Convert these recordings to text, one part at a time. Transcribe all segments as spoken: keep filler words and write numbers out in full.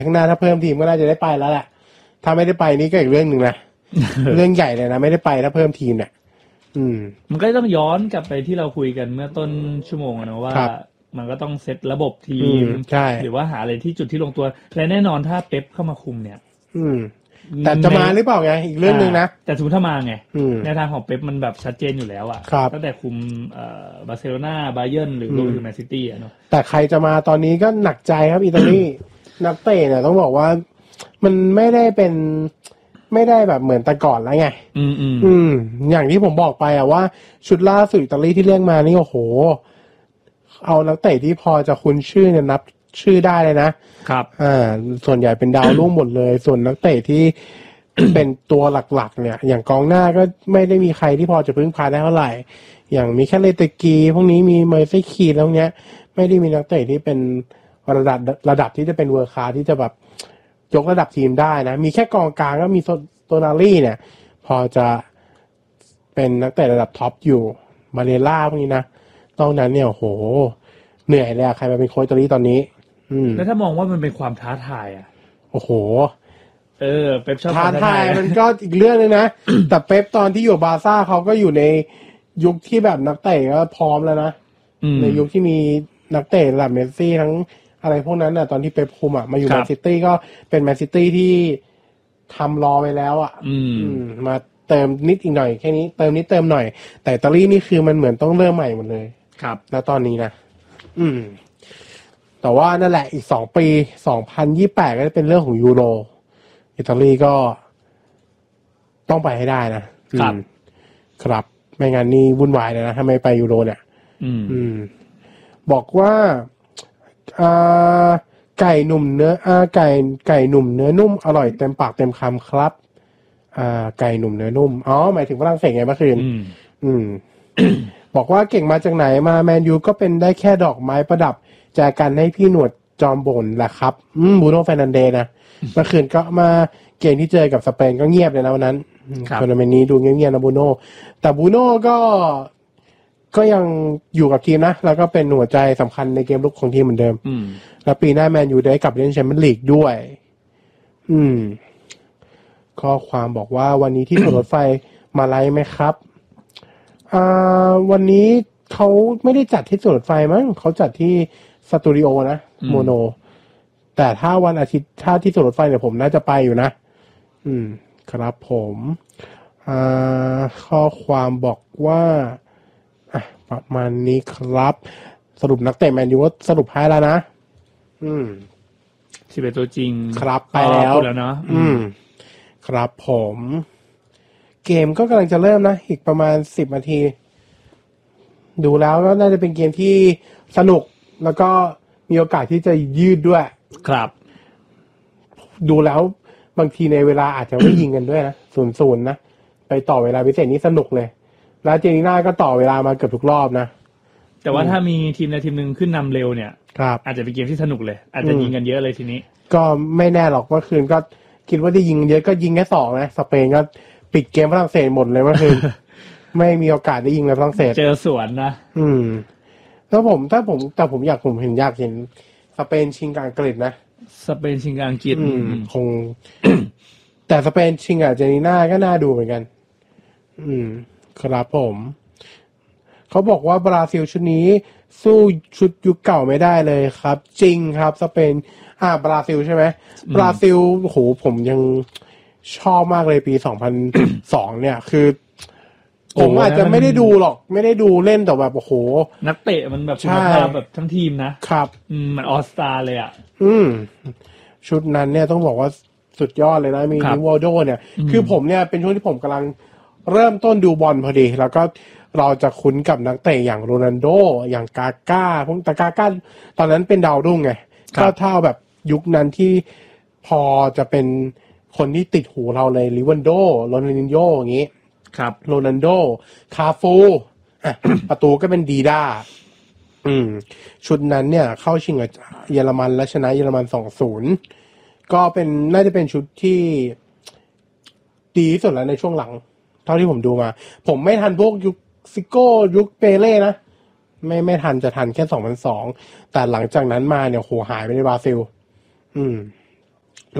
ข้างหน้าถ้าเพิ่มทีมก็น่าจะได้ไปแล้วแหละถ้าไม่ได้ไปนี่ก็อีกเรื่องนึงนะ เรื่องใหญ่เลยนะไม่ได้ไปถ้าเพิ่มทีมเนี่ยอืมมันก็ต้องย้อนกลับไปที่เราคุยกันเมื่อต้นชั่วโมงนะว่ามันก็ต้องเซตระบบทีมหรือว่าหาอะไรที่จุดที่ลงตัวและแน่นอนถ้าเป๊ปเข้ามาคุมเนี่ยอืมแต่จะมาหรือเปล่าไงอีกเรื่องนึงนะแต่สมมุติถ้ามาไงในทางของเป๊ปมันแบบชัดเจนอยู่แล้วอ่ะตั้งแต่คุมเอ่อบาร์เซโลนาบาเยิร์นหรือรวมถึงแมนซิตี้อ่ะเนาะแต่ใครจะมาตอนนี้ก็หนักใจครับอิตาลี นักเตะเนี่ยต้องบอกว่ามันไม่ได้เป็นไม่ได้แบบเหมือนแต่ก่อนแล้วไงอืมอืมอืมอย่างที่ผมบอกไปอะว่าชุดล่าสุดอิตาลีที่เรียกมานี่โอ้โหเอานักเตะที่พอจะคุ้นชื่อเนี่ยนับชื่อได้เลยนะครับอ่าส่วนใหญ่เป็นดาวรุ่งหมดเลยส่วนนักเตะที่ เป็นตัวหลักๆเนี่ยอย่างกองหน้าก็ไม่ได้มีใครที่พอจะพึ่งพาได้เท่าไหร่อย่างมีแค่เลตกีพวกนี้มีเมอร์ซี่คีแล้วเนี้ยไม่ได้มีนักเตะที่เป็นระดับระดับที่จะเป็นเวอร์คลาสที่จะแบบยกระดับทีมได้นะมีแค่กองกลางก็มีโตนาลี่เนี่ยพอจะเป็นนักเตะระดับท็อปอยู่มาเรล่าพวกนี้นะตอนนั้นเนี่ยโหเหนื่อยเลยใครมาเป็นโค้ชอิตาลีตอนนี้อืมแล้วถ้ามองว่ามันเป็นความท้าทายอ่ะโอ้โหเออเป๊ปชอบท้าทายมันก็อีกเรื่องนึงนะ แต่เป๊ปตอนที่อยู่บาร์ซ่าเขาก็อยู่ในยุคที่แบบนักเตะก็พร้อมแล้วนะในยุคที่มีนักเตะระดับเมสซี่ทั้งอะไรพวกนั้นน่ะตอนที่เป๊ปคุมอ่ะมาอยู่แมนซิตี้ก็เป็นแมนซิตี้ที่ทำรอไปแล้วอ่ะมาเติมนิดอีกหน่อยแค่นี้เติมนิดเติมหน่อยแต่อิตาลีนี่คือมันเหมือนต้องเริ่มใหม่หมดเลยครับณตอนนี้นะอืมแต่ว่านั่นแหละอีกสองปีสองพันยี่สิบแปดก็จะเป็นเรื่องของยูโรอิตาลีก็ต้องไปให้ได้นะครับครับไม่งั้นนี่วุ่นวายเลยนะถ้าไม่ไปยูโรเนี่ยอืมอืมบอกว่าอ่าไก่หนุ่มเนื้ออ่าไก่ไก่หนุ่มเนื้อนุ่มอร่อยเต็มปากเต็มคำครับอ่าไก่หนุ่มเนื้อนุ่มอ๋อหมายถึงฝรั่งเศสไงเมื่อคืนอืมอืม บอกว่าเก่งมาจากไหนมาแมนยูก็เป็นได้แค่ดอกไม้ประดับแจกันให้พี่หนวดจอมบ่นแหละครับอืมบูโน่ เฟร์นันเดสนะเมื่อคืนก็มาเกมที่เจอกับสเปนก็เงียบเลยนะวันนั้นทัวร์นาเมนต์นี้ดูเงียบๆนะบูโน่แต่บูโน่ก็ก็ยังอยู่กับทีมนะแล้วก็เป็นหัวใจสำคัญในเกมลุกของทีมเหมือนเดิมแล้วปีหน้าแมนยูได้กลับเล่นแชมเปี้ยนลีกด้วย อืมข้อความบอกว่าวันนี้ที่ รถไฟมาไลฟ์ไหมครับอ่าวันนี้เขาไม่ได้จัดที่สวนรถไฟมั้งเขาจัดที่สตูดิโอนะโมโนแต่ถ้าวันอาทิตย์ถ้าที่สวนรถไฟเนี่ยผมน่าจะไปอยู่นะอืมครับผมอ่าข้อความบอกว่าอ่ะประมาณนี้ครับสรุปนักเตะแมนยูว่าสรุปให้แล้วนะอืมสิบเอ็ดตัวจริงครับไปแล้วแล้วเนาะอืมครับผมเกมก็กำลังจะเริ่มนะอีกประมาณสิบนาทีดูแล้วก็น่าจะเป็นเกมที่สนุกแล้วก็มีโอกาสที่จะยืดด้วยครับดูแล้วบางทีในเวลาอาจจะไม่ยิงกันด้วยนะศูนย์ศูนย์นะไปต่อเวลาพิเศษนี่สนุกเลยแล้วเจนีน่าก็ต่อเวลามาเกือบทุกรอบนะแต่ว่าถ้ามีทีมใดทีมหนึ่งขึ้นนำเร็วเนี่ยครับอาจจะเป็นเกมที่สนุกเลยอาจจะยิงกันเยอะเลยทีนี้ก็ไม่แน่หรอกเมื่อคืนก็คิดว่าได้ยิงเยอะก็ยิงแค่สองนะสเปนก็ปิดเกมฝรั่งเศสหมดเลยเมื่อคืน ไม่มีโอกาสได้ยิงเลยฝรั่งเศสเจอสวนนะอืมแล้วผมถ้าผมแต่ผมอยากผมเห็นอยากเห็นสเปนชิงกับอังกฤษนะสเปนชิงกับอังกฤษคง แต่สเปนชิงกับอาร์เจนตินาก็น่าดูเหมือนกัน อืมครับผมเขาบอกว่าบราซิลชุดนี้สู้ชุดยุคเก่าไม่ได้เลยครับจริงครับสเปนอ่าบราซิลใช่ไหมบราซิลโหผมยังชอบมากเลยปีสองพันสองเนี่ยคือผมอาจจะไม่ได้ดูหรอกไม่ได้ดูเล่นแต่แบบโอ้โหนักเตะมันแบบคุณภาพแบบทั้งทีมนะครับอืมมันออสตาเลยอ่ะอืมชุดนั้นเนี่ยต้องบอกว่าสุดยอดเลยนะมีนิวอลโดเนี่ยคือผมเนี่ยเป็นช่วงที่ผมกำลังเริ่มต้นดูบอลพอดีแล้วก็เราจะคุ้นกับนักเตะอย่างโรนัลโดอย่างกาก้าพวกแต่กาก้าตอนนั้นเป็นดาวรุ่งไงก็เท่าแบบยุคนั้นที่พอจะเป็นคนที่ติดหูเราเลยลิวันโดโรนัลดินโญอย่างงี้ครับโรนัลโดคาฟูอ่ะ ประตูก็เป็นดีด้าอืมชุดนั้นเนี่ยเข้าชิงกับเยอรมันและชนะเยอรมัน สองศูนย์ ก็เป็นน่าจะเป็นชุดที่ดีที่สุดแล้วในช่วงหลังเท่าที่ผมดูมาผมไม่ทันพวกยุคซิโก้ยุคเปเล่นะไม่ไม่ทันจะทันแค่สองพันสองแต่หลังจากนั้นมาเนี่ยโหหายไปในบราซิลอืม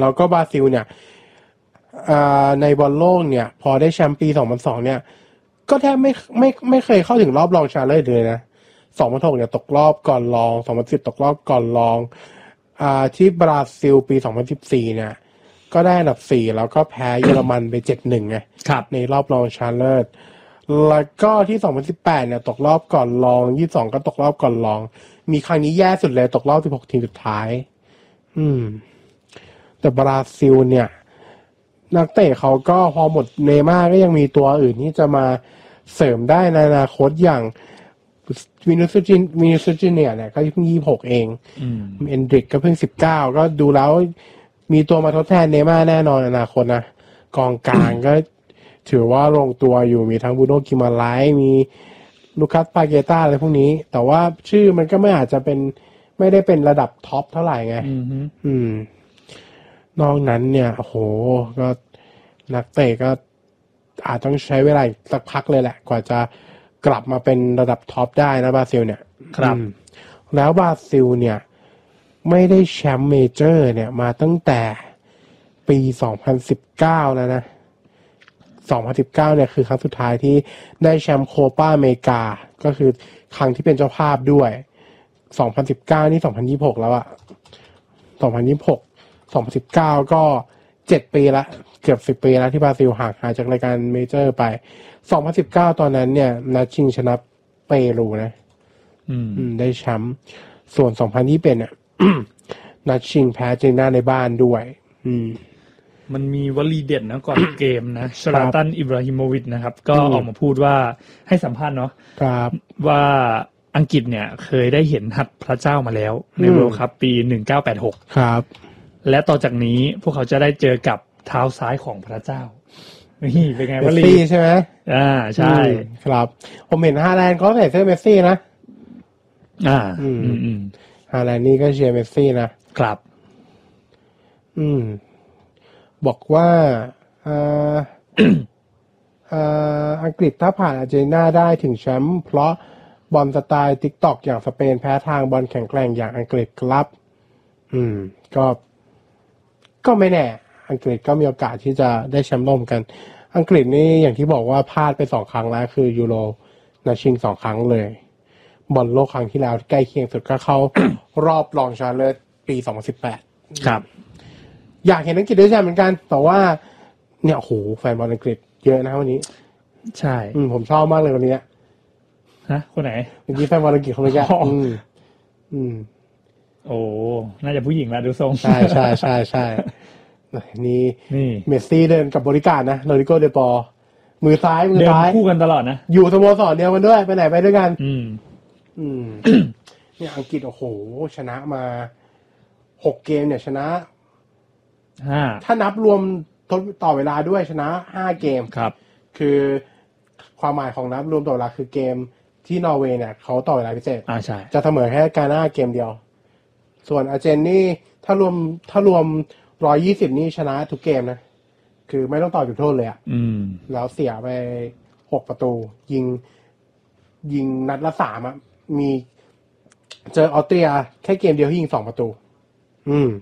แล้วก็บราซิลเนี่ยในบอลโลกเนี่ยพอได้แชมป์ปีสองพันสองเนี่ยก็แทบไม่ไม่ไม่เคยเข้าถึงรอบรองชนะเลิศเลยนะสองพันหกเนี่ยตกรอบก่อนรองสองพันสิบตกรอบก่อนรองอ่าที่บราซิลปีสองพันสิบสี่เนี่ยก็ได้อันดับสี่แล้วก็แพ้เยอรมันไป เจ็ดหนึ่ง ไงในรอบรองชนะเลิศแล้วก็ที่สองพันสิบแปดเนี่ยตกรอบก่อนรองยี่สิบสองก็ตกรอบก่อนรองมีครั้งนี้แย่สุดเลยตกรอบสิบหกทีมสุดท้ายอืมแต่บราซิลเนี่ยนักเตะเขาก็พอหมดเนย์ม่าร์ก็ยังมีตัวอื่นที่จะมาเสริมได้ในอนาคตอย่างวินิซิจินวินิซิจิเนียเนี่ยก็เพิ่งยี่สิบหกเองเอนดริกก็เพิ่งสิบเก้าก็ดูแล้วมีตัวมาทดแทนเนย์ม่าร์แน่นอนอนาคตนะกองกลางก็ถือว่าลงตัวอยู่มีทั้งบูโน่กิมาไลส์มีลูคัสปาเกต้าอะไรพวกนี้แต่ว่าชื่อมันก็ไม่อาจจะเป็นไม่ได้เป็นระดับท็อปเท่าไหร่ไงอืมนอกนั้นเนี่ยโอ้โหก็นักเตะก็อาจต้องใช้เวลาสักพักเลยแหละกว่าจะกลับมาเป็นระดับท็อปได้นะบราซิลเนี่ยครับแล้วบราซิลเนี่ยไม่ได้แชมป์เมเจอร์เนี่ยมาตั้งแต่ปีสองพันสิบเก้าแล้วนะสองพันสิบเก้าเนี่ยคือครั้งสุดท้ายที่ได้แชมป์โคปาอเมริกาก็คือครั้งที่เป็นเจ้าภาพด้วยสองพันสิบเก้านี่สองพันยี่สิบหกแล้วอะสองพันยี่สิบหก สองพันสิบเก้าก็เจ็ดปีละเกือบสิบปีแล้วที่บราซิลห่างหายจากรายการเมเจอร์ไปสองพันสิบเก้าตอนนั้นเนี่ยนัดชิงชนะเปรูนะอืมได้แชมป์ส่วนสองพันยี่สิบเอ็ดเนี่ย นัดชิงแพ้เจน่าในบ้านด้วยอืมมันมีวลีเด็ดนะก่อน เกมนะชลาตันอิบราฮิโมวิชนะครับก็ออกมาพูดว่าให้สัมภาษณ์เนาะว่าอังกฤษเนี่ยเคยได้เห็นหัตถ์พระเจ้ามาแล้วในเวิลด์คัพปีหนึ่งพันเก้าร้อยแปดสิบหกครับและต่อจากนี้พวกเขาจะได้เจอกับเท้าซ้ายของพระเจ้านี่เป็นไงวลีเมสซี่ใช่ไหมอ่าใช่ครับผมเห็นฮาแลนด์เขาใส่เสื้อเมสซี่นะอ่าอืมอืมฮาแลนด์นี่ก็เชียร์เมสซี่นะครับอืมบอกว่าอ่าอ่าอังกฤษถ้าผ่านอาร์เจนตินาได้ถึงแชมป์เพราะบอลสไตล์ TikTok อย่างสเปนแพ้ทางบอลแข็งแกร่งอย่างอังกฤษครับอืมก็ก็ไม่แน่อังกฤษก็มีโอกาสที่จะได้แชมป์ร่วมกันอังกฤษนี่อย่างที่บอกว่าพลาดไปสองครั้งแล้วคือยูโรนัดชิงสองครั้งเลยบอลโลกครั้งที่แล้วใกล้เคียงสุดก็เข้ารอบรองชนะเลิศปีสองพันสิบแปดครับอยากเห็นอังกฤษได้แชมป์เหมือนกันแต่ว่าเนี่ยโหแฟนบอลอังกฤษเยอะนะวันนี้ใช่อืมผมชอบมากเลยวันนี้ฮะคนไหนเมื่อกี้แฟนบอลอังกฤษเขาเลยแกอืมอืมโอ้น่าจะผู้หญิงละดูทรงใช่ใช่ใช่ใช่นี่เมสซี่เดินกับบริการนะโรดิโกเดปอร์มือซ้ายมือซ้ายคู่กันตลอดนะอยู่สโมสรเดียวกันด้วยไปไหนไปด้วยกันอืมอืมเนี่ยอังกฤษโอ้โหชนะมาหกเกมเนี่ยชนะห้าถ้านับรวมทดต่อเวลาด้วยชนะห้าเกมครับคือความหมายของนับรวมต่อเวลาคือเกมที่นอร์เวย์เนี่ยเขาต่อเวลาพิเศษอ่าใช่จะเสมอแค่กาน่าเกมเดียวส่วนอาร์เจนนี่ถ้ารวมถ้ารวมหนึ่งร้อยยี่สิบนี่ชนะทุกเกมนะคือไม่ต้องต่อจุดโทษเลยอ่ะอืมแล้วเสียไปหกประตูยิงยิงนัดละสามอ่ะมีเจอออสเตรียแค่เกมเดียวที่ยิงสองประตูอืม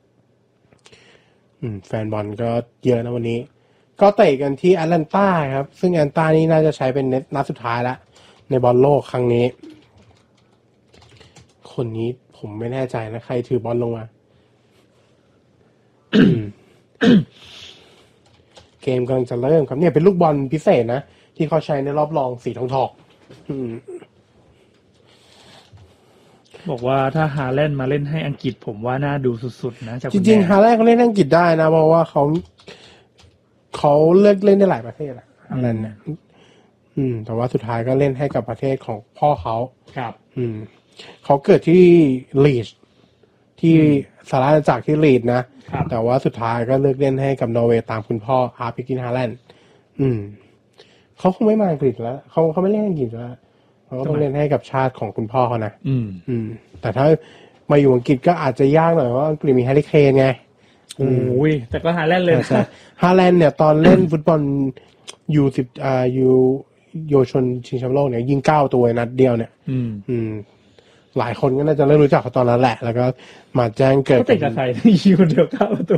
อืมแฟนบอลก็เยอะนะวันนี้ก็เตะกันที่แอตแลนตาครับซึ่งแอตแลนตานี่น่าจะใช้เป็นนัดสุดท้ายแล้วในบอลโลกครั้งนี้คนนี้ผมไม่แน่ใจนะใครถือบอลลงมา เกมกำลังจะเริ่มครับเนี่ยเป็นลูกบอลพิเศษนะที่เขาใช้ในรอบรองสีทองทองบอกว่าถ้าฮาแลนด์มาเล่นให้อังกฤษผมว่าน่าดูสุดๆนะจริงๆฮาแลนด์เขาเล่นอังกฤษได้นะเพราะว่าเขาเขาเลือกเล่นได้หลายประเทศอะฮาแลนด์เนี่ยอืมแต่ว่าสุดท้ายก็เล่นให้กับประเทศของพ่อเขาครับอืมเขาเกิดที่ลีดส์ที่สหราชอาณาจักรที่ลีดส์นะแต่ว่าสุดท้ายก็เลือกเล่นให้กับนอร์เวย์ตามคุณพ่ออาร์พิกินฮาแลนด์อืมเขาคงไม่มาอังกฤษแล้วเขาเขาไม่เล่นอังกฤษแล้วเขาก็ต้องเล่นให้กับชาติของคุณพ่อเขานะอืมอืมแต่ถ้ามาอยู่อังกฤษก็อาจจะยากหน่อยเพราะอังกฤษมีแฮร์รี่เคนไงโอ้ยแต่ก็ฮาแลนด์เลยใช่ฮาแลนด์เนี่ยตอนเล่นฟุตบอลยูสิบอ่ายูโยชนชิงแชมป์โลกเนี่ยยิงเก้าตัวนัดเดียวเนี่ยอืมอืมหลายคนก็น่าจะเริ่มรู้จักเขาตอนนั้นแหละแล้วก็มาแจ้งเกิดเขาเตะกับใครยิงคนเดียวเก้าตัว